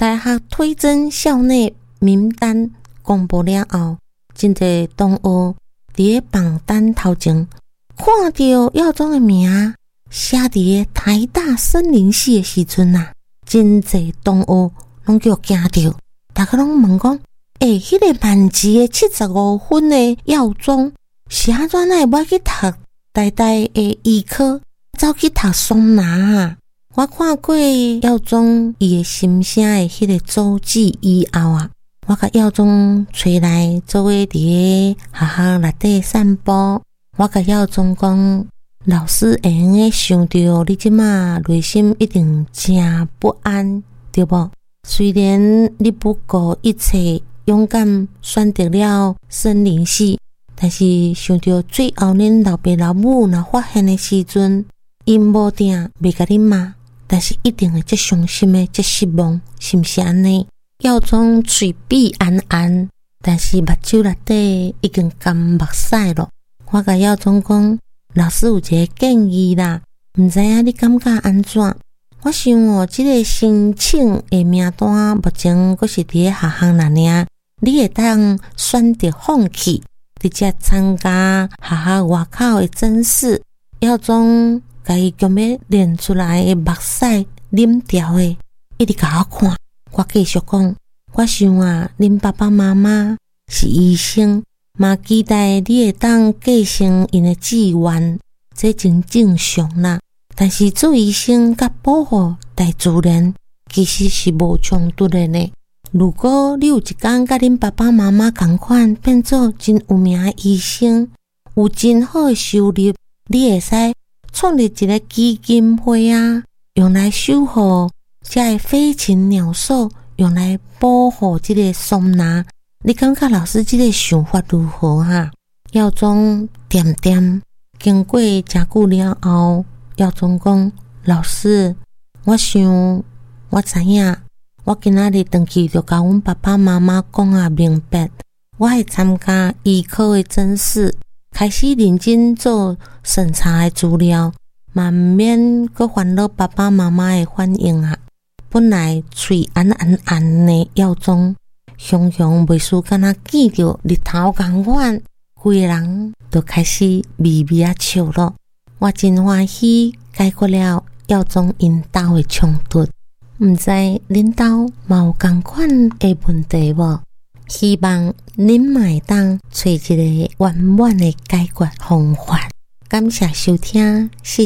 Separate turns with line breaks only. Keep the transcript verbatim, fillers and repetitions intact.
大学推甄校内名单公布了后，真侪同学伫个榜单头前看到耀宗的名写伫个台大森林系的时阵啊，真侪同学拢叫惊到，大家拢问讲：诶、欸，迄、那个满级的七十五分的耀宗，是安怎会要去读台大的医科，走去读松拿啊？我看过耀宗伊的心声的迄个周记以后啊，我甲耀宗找来做伙伫个学校内底散步。我甲耀宗讲，老师会用个想到你即马内心一定真不安，对无？虽然你不顾一切勇敢选择了森林系，但是想到最后恁老爸老母若发现的时阵，因无定袂甲你骂，但是一定会足伤心的、足失望，是毋是安尼？耀宗嘴闭安安，但是目睭内底已经干目屎了。我甲耀宗讲，老师有一个建议啦，毋知影你感觉安怎？我想哦，即个申请的名单目前阁是伫个学校内尔，你会当选择放弃，直接参加学校外口的甄试。耀宗甲伊强要练出来的目屎啉掉的，一直甲我看。我继续讲，我想啊，恁爸爸妈妈是医生，嘛期待你会当继承因的志愿，这真正常啦。但是做医生甲保护大自然其实是无冲突的呢。如果你有一天甲恁爸爸妈妈同款变做真有名的医生，有真好的收入，你会使创立一个基金会啊，用来守护这飞禽鸟兽，用来保护这个松拿。你感觉老师这个想法如何哈？耀宗点点经过真久了后，耀宗讲：老师，我想我知影，我今仔日回去就甲阮爸爸妈妈讲啊明白，我会参加医科的甄试，开始认真做审查的资料，嘛毋免阁烦恼爸爸妈妈的反应啊。本来嘴安安安的耀宗，雄雄袂输敢若见着日头共款，规个人都开始微微啊笑了。我真欢喜解决了耀宗因兜的冲突，毋知恁兜嘛有同款的问题无？希望恁嘛会当找一个圆满的解决方法。感谢收听，谢